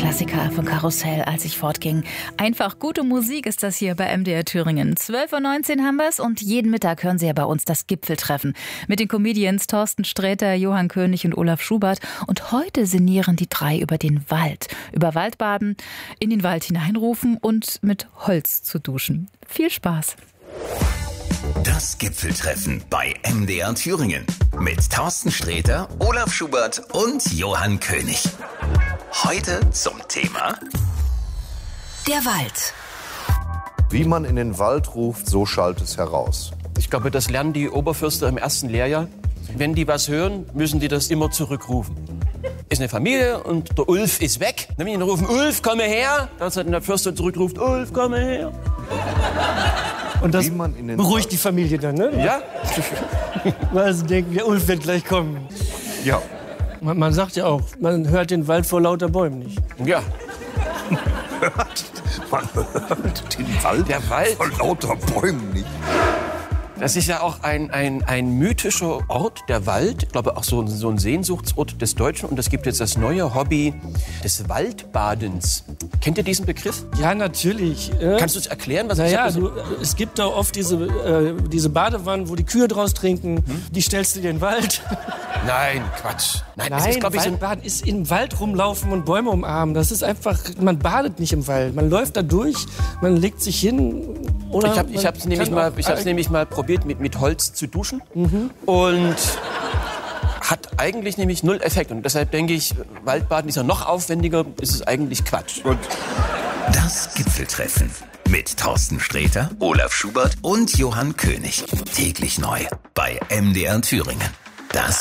Klassiker von Karussell, als ich fortging. Einfach gute Musik ist das hier bei MDR Thüringen. 12.19 Uhr haben wir es und jeden Mittag hören Sie ja bei uns das Gipfeltreffen mit den Comedians Thorsten Sträter, Johann König und Olaf Schubert. Und heute sinnieren die drei über den Wald, über Waldbaden, in den Wald hineinrufen und mit Holz zu duschen. Viel Spaß! Das Gipfeltreffen bei MDR Thüringen mit Thorsten Sträter, Olaf Schubert und Johann König. Heute zum Thema der Wald. Wie man in den Wald ruft, so schallt es heraus. Ich glaube, das lernen die Oberförster im ersten Lehrjahr. Wenn die was hören, müssen die das immer zurückrufen. Ist eine Familie und der Ulf ist weg. Dann müssen die rufen, Ulf, komme her. Dann der Förster zurückruft, Ulf, komme her. Und das beruhigt die Familie dann, ne? Ja. Weil sie denken, der Ulf wird gleich kommen. Ja. Man sagt ja auch, man hört den Wald vor lauter Bäumen nicht. Ja. Man hört den Wald, Der Wald vor lauter Bäumen nicht. Das ist ja auch ein mythischer Ort, der Wald. Ich glaube auch so ein Sehnsuchtsort des Deutschen. Und es gibt jetzt das neue Hobby des Waldbadens. Kennt ihr diesen Begriff? Ja, natürlich. Kannst du es erklären? Es gibt da oft diese Badewannen, wo die Kühe draus trinken. Die stellst du dir in den Wald. Nein, Quatsch. Nein, Nein, Waldbaden ist im Wald rumlaufen und Bäume umarmen. Das ist einfach, man badet nicht im Wald. Man läuft da durch, man legt sich hin. Oder ich habe es nämlich mal probiert, mit Holz zu duschen. Und hat eigentlich nämlich null Effekt. Und deshalb denke ich, Waldbaden ist ja noch aufwendiger, ist es eigentlich Quatsch. Gut. Das Gipfeltreffen mit Thorsten Sträter, Olaf Schubert und Johann König. Täglich neu bei MDR Thüringen. Das